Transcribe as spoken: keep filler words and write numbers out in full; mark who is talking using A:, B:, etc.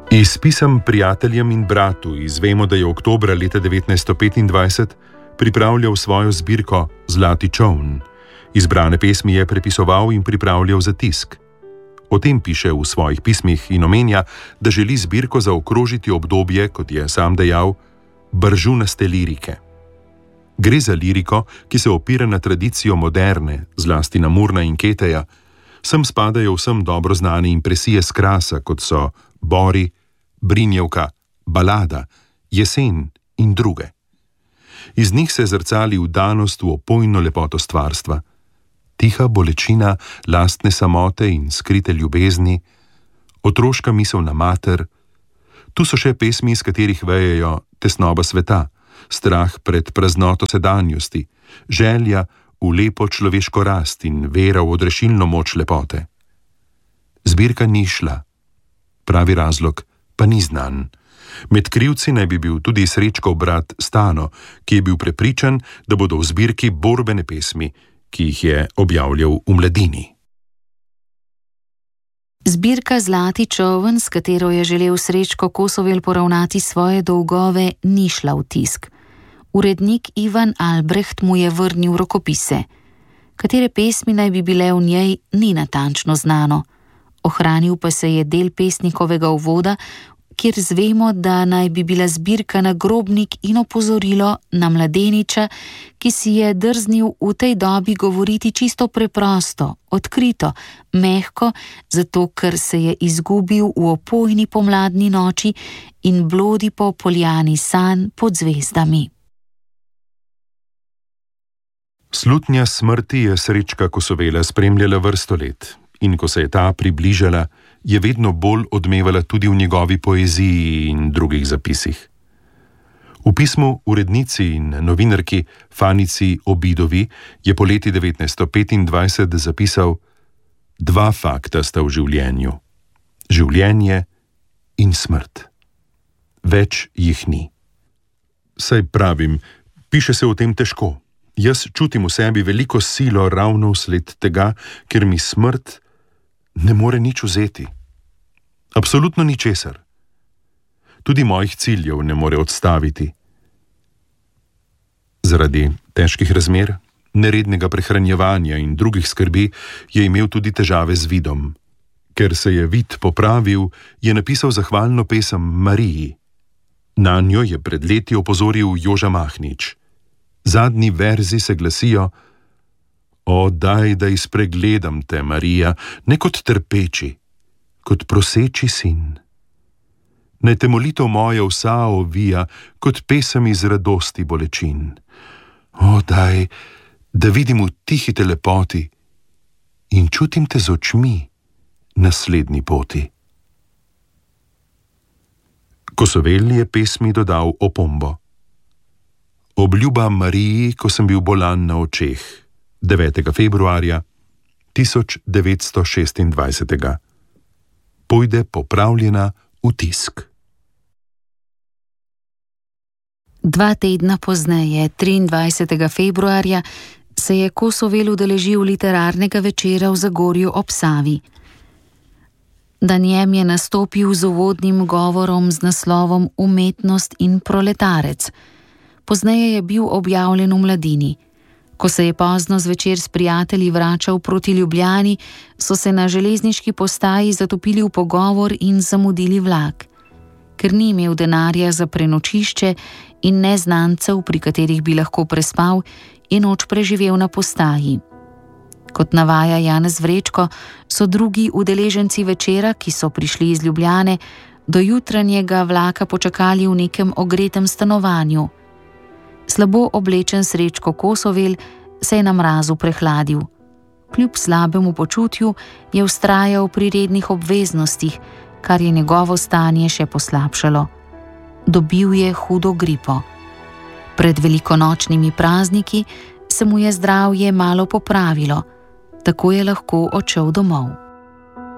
A: Iz pisem prijateljem in bratu izvemo, da je oktobra leta devetnajststo petindvajset pripravljal svojo zbirko Zlati čoln. Izbrane pesmi je prepisoval in pripravljal za tisk. O tem piše v svojih pismih in omenja, da želi zbirko zaokrožiti obdobje, kot je sam dejal, bržunaste lirike. Gre za liriko, ki se opira na tradicijo moderne, zlasti na Murna in Keteja. Sem spadajo vsem dobro znane impresije s krasa, kot so Bori, Brinjevka, Balada, Jesen in druge. Iz njih se zrcali vdanost v opojno lepoto stvarstva, tiha bolečina lastne samote in skrite ljubezni, otroška misel na mater. Tu so še pesmi, iz katerih vejejo tesnoba sveta, strah pred praznoto sedanjosti, želja v lepo človeško rast in vera v odrešilno moč lepote. Zbirka ni šla. Pravi razlog pa ni znan. Med krivci naj bi bil tudi Srečkov brat Stano, ki je bil prepričan, da bodo v zbirki borbene pesmi, ki jih je objavljal v Mladini.
B: Zbirka Zlati čoln, s katero je želel Srečko Kosovel poravnati svoje dolgove, ni šla v tisk. Urednik Ivan Albrecht mu je vrnil rokopise. Katere pesmi naj bi bile v njej, ni natančno znano. Ohranil pa se je del pesnikovega uvoda, kjer zvemo, da naj bi bila zbirka nagrobnik in opozorilo na mladeniča, ki si je drznil v tej dobi govoriti čisto preprosto, odkrito, mehko, zato ker se je izgubil v opojni pomladni noči in blodi po poljani sanj pod zvezdami.
A: Slutnja smrti je Srečka Kosovela spremljala vrsto let in ko se je ta približala, je vedno bolj odmevala tudi v njegovi poeziji in drugih zapisih. V pismu urednici in novinarki Fanici Obidovi je poleti devetnajststo petindvajset zapisal: Dva fakta sta v življenju. Življenje in smrt. Več jih ni. Saj pravim, piše se o tem težko. Jaz čutim v sebi veliko silo ravno vsled tega, ker mi smrt ne more nič vzeti. Absolutno ničesar. Tudi mojih ciljev ne more odstaviti. Zaradi težkih razmer, nerednega prehranjevanja in drugih skrbi je imel tudi težave z vidom. Ker se je vid popravil, je napisal zahvalno pesem Mariji. Nanjo je pred leti opozoril Joža Mahnič. Zadnji verzi se glasijo: O, daj, da izpregledam te, Marija, ne kot trpeči, kot proseči sin. Naj te molitev moja vsa ovija, kot pesem iz radosti bolečin. O, daj, da vidim v tihi te lepoti in čutim te z očmi na slednji poti. Kosovel je pesmi dodal opombo. Obljuba Mariji, ko sem bil bolan na očeh, devetega februarja tisoč devetsto šestindvajset. Pojde popravljena v tisk.
B: Dva tedna pozneje, triindvajsetega februarja, se je Kosovel udeležil literarnega večera v Zagorju ob Savi. Na njem je nastopil z uvodnim govorom z naslovom Umetnost in proletarec. Pozneje je bil objavljen v Mladini. Ko se je pozno zvečer s prijatelji vračal proti Ljubljani, so se na železniški postaji zatopili v pogovor in zamudili vlak. Ker ni imel denarja za prenočišče in neznancev, pri katerih bi lahko prespal, je noč preživel na postaji. Kot navaja Janez Vrečko, so drugi udeleženci večera, ki so prišli iz Ljubljane, do jutranjega vlaka počakali v nekem ogretem stanovanju. Slabo oblečen Srečko Kosovel se je na mrazu prehladil. Kljub slabemu počutju je vztrajal pri rednih obveznostih, kar je njegovo stanje še poslabšalo. Dobil je hudo gripo. Pred velikonočnimi prazniki se mu je zdravje malo popravilo, tako je lahko odšel domov.